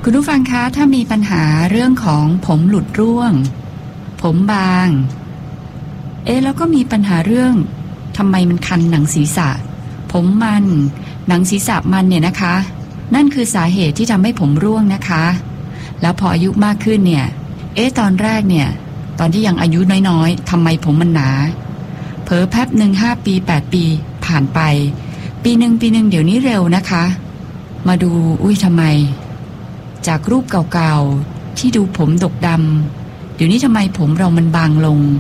คุณผู้ฟังคะถ้ามีปัญหาเรื่องของผมหลุดร่วงผมบางแล้วก็มีปัญหาเรื่องทำไมมันคันหนังศีรษะผมมันหนังศีรษะมันเนี่ยนะคะนั่นคือสาเหตุที่ทำให้ผมร่วงนะคะแล้วพออายุมากขึ้นเนี่ยตอนแรกเนี่ยตอนที่ยังอายุน้อยๆทำไมผมมันหนาเผลอแป๊บหนึ่ง5 ปี8 ปีผ่านไปปีหนึ่งเดี๋ยวนี้เร็วนะคะมาดูทำไมจากรูปเก่าๆที่ดูผมดกดำเดี๋ยวนี้ทำไมผมเรามันบางลง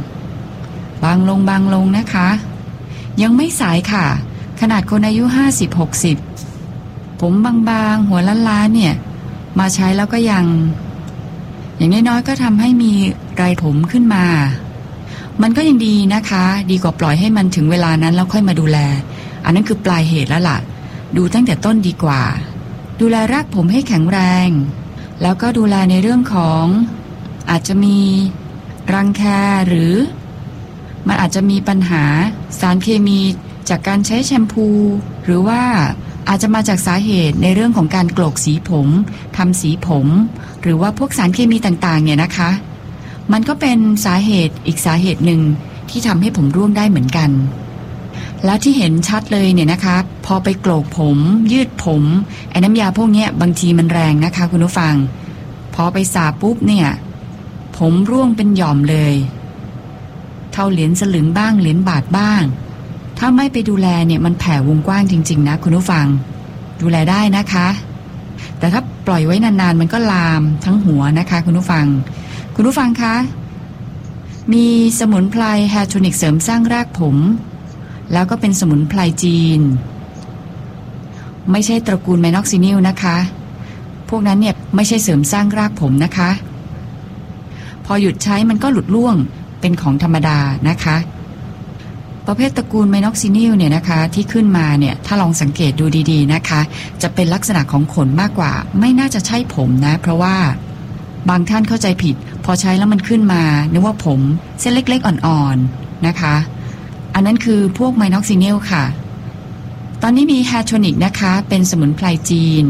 นะคะยังไม่สายค่ะขนาดคนอายุ50-60ผมบางๆหัวล้านๆเนี่ยมาใช้แล้วก็ยังอย่างน้อยๆก็ทำให้มีไรผมขึ้นมามันก็ยังดีนะคะดีกว่าปล่อยให้มันถึงเวลานั้นแล้วค่อยมาดูแลอันนั้นคือปลายเหตุแล้วล่ะดูตั้งแต่ต้นดีกว่าดูแลรากผมให้แข็งแรงแล้วก็ดูแลในเรื่องของอาจจะมีรังแคหรือมันอาจจะมีปัญหาสารเคมีจากการใช้แชมพูหรือว่าอาจจะมาจากสาเหตุในเรื่องของการโกลกสีผมทำสีผมหรือว่าพวกสารเคมีต่างๆเนี่ยนะคะมันก็เป็นสาเหตุอีกสาเหตุหนึ่งที่ทำให้ผมร่วงได้เหมือนกันแล้วที่เห็นชัดเลยเนี่ยนะคะพอไปโกลกผมยืดผมไอ้น้ำยาพวกนี้บางทีมันแรงนะคะคุณผู้ฟังพอไปสระปุ๊บเนี่ยผมร่วงเป็นหย่อมเลยเท่าเหรียญสลึงบ้างเหรียญบาทบ้างถ้าไม่ไปดูแลเนี่ยมันแผ่วงกว้างจริงๆนะคุณผู้ฟังดูแลได้นะคะแต่ถ้าปล่อยไว้นานๆมันก็ลามทั้งหัวนะคะคุณผู้ฟังคะมีสมุนไพรแฮร์โทนิกเสริมสร้างรากผมแล้วก็เป็นสมุนไพรจีนไม่ใช่ตระกูลไมน็อกซินิลนะคะพวกนั้นเนี่ยไม่ใช่เสริมสร้างรากผมนะคะพอหยุดใช้มันก็หลุดร่วงเป็นของธรรมดานะคะประเภทตระกูลไมน็อกซินิลเนี่ยนะคะที่ขึ้นมาเนี่ยถ้าลองสังเกตดูดีๆนะคะจะเป็นลักษณะของขนมากกว่าไม่น่าจะใช่ผมนะเพราะว่าบางท่านเข้าใจผิดพอใช้แล้วมันขึ้นมานึกว่าผมเส้นเล็กๆอ่อนๆนะคะอันนั้นคือพวกไมน็อกซินิลค่ะตอนนี้มีแฮร์โทนิกนะคะเป็นสมุนไพรจีน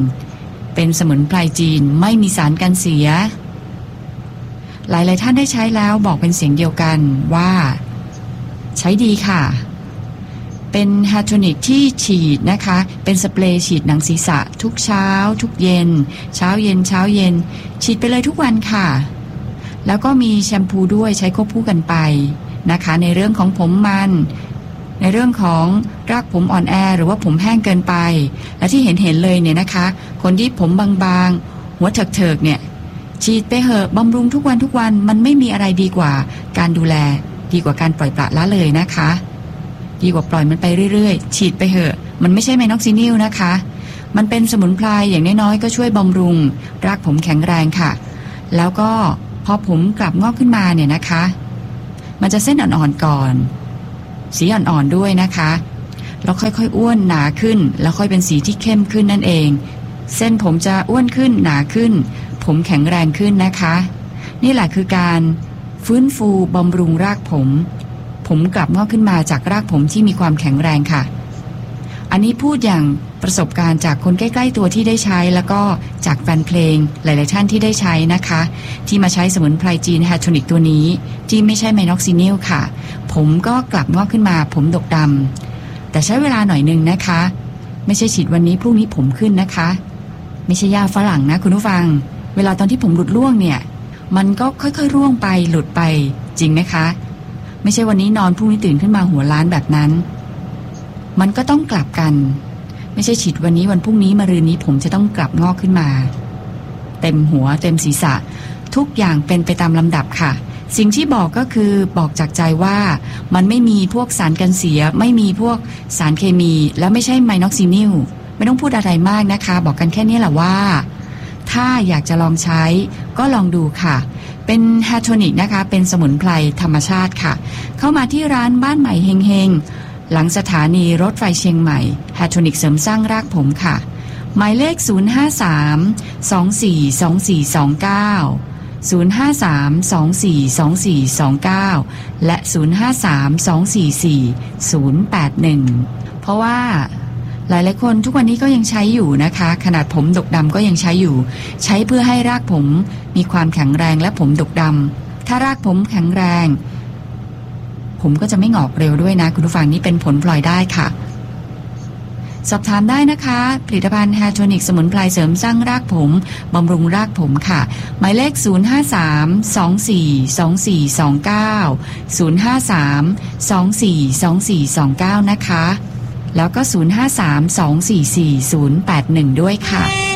ไม่มีสารกันเสียหลายๆท่านได้ใช้แล้วบอกเป็นเสียงเดียวกันว่าใช้ดีค่ะเป็นแฮร์โทนิกที่ฉีดนะคะเป็นสเปรย์ฉีดหนังศีรษะทุกเช้าทุกเย็นเช้าเย็นฉีดไปเลยทุกวันค่ะแล้วก็มีแชมพูด้วยใช้ควบคู่กันไปนะคะในเรื่องของผมมันในเรื่องของรากผมอ่อนแอหรือว่าผมแห้งเกินไปและที่เห็นเลยเนี่ยนะคะคนที่ผมบางๆหัวเถิกๆเนี่ยฉีดไปเหอะบำรุงทุกวันมันไม่มีอะไรดีกว่าการดูแลดีกว่าการปล่อยปละละเลยนะคะดีกว่าปล่อยมันไปเรื่อยๆฉีดไปเหอะมันไม่ใช่ไมน็อกซินิลนะคะมันเป็นสมุนไพรอย่างน้อยๆก็ช่วยบำรุงรากผมแข็งแรงค่ะแล้วก็พอผมกลับงอกขึ้นมาเนี่ยนะคะมันจะเส้นอ่อนๆก่อนสีอ่อนๆด้วยนะคะแล้วค่อยๆอ้วนหนาขึ้นแล้วค่อยเป็นสีที่เข้มขึ้นนั่นเองเส้นผมจะอ้วนขึ้นหนาขึ้นผมแข็งแรงขึ้นนะคะนี่แหละคือการฟื้นฟูบำรุงรากผมกลับงอกขึ้นมาจากรากผมที่มีความแข็งแรงค่ะอันนี้พูดอย่างประสบการณ์จากคนใกล้ๆตัวที่ได้ใช้แล้วก็จากแฟนเพลงหลายๆท่านที่ได้ใช้นะคะที่มาใช้สมุนไพรจีนแฮร์โทนิกตัวนี้ที่ไม่ใช่ไมน็อกซินิลค่ะผมก็กลับงอกขึ้นมาผมดกดำแต่ใช้เวลาหน่อยนึงนะคะไม่ใช่ฉีดวันนี้พรุ่งนี้ผมขึ้นนะคะไม่ใช่ยาฝรั่งนะคุณผู้ฟังเวลาตอนที่ผมหลุดร่วงเนี่ยมันก็ค่อยๆร่วงไปหลุดไปจริงไหมคะไม่ใช่วันนี้นอนพรุ่งนี้ตื่นขึ้นมาหัวล้านแบบนั้นมันก็ต้องกลับกันไม่ใช่ฉีดวันนี้วันพรุ่งนี้มะรืนนี้ผมจะต้องกลับงอกขึ้นมาเต็มหัวเต็มศีรษะทุกอย่างเป็นไปตามลำดับค่ะสิ่งที่บอกก็คือบอกจากใจว่ามันไม่มีพวกสารกันเสียไม่มีพวกสารเคมีและไม่ใช่ไมน็อกซินิลไม่ต้องพูดอะไรมากนะคะบอกกันแค่นี้แหละว่าถ้าอยากจะลองใช้ก็ลองดูค่ะเป็นแฮร์โทนิกนะคะเป็นสมุนไพรธรรมชาติค่ะเข้ามาที่ร้านบ้านใหม่เฮงหลังสถานีรถไฟเชียงใหม่แฮร์โทนิกเสริมสร้างรากผมค่ะหมายเลข053-242429 และ053-244-081เพราะว่าหลายๆคนทุกวันนี้ก็ยังใช้อยู่นะคะขนาดผมดกดำก็ยังใช้อยู่ใช้เพื่อให้รากผมมีความแข็งแรงและผมดกดำถ้ารากผมแข็งแรงผมก็จะไม่งอกเร็วด้วยนะคุณผู้ฟังนี่เป็นผลพลอยได้ค่ะสอบถามได้นะคะผลิตภัณฑ์ Hair Tonic สมุนไพรเสริมสร้างรากผมบำรุงรากผมค่ะหมายเลข053-242429 053-242429นะคะแล้วก็053-244-081ด้วยค่ะ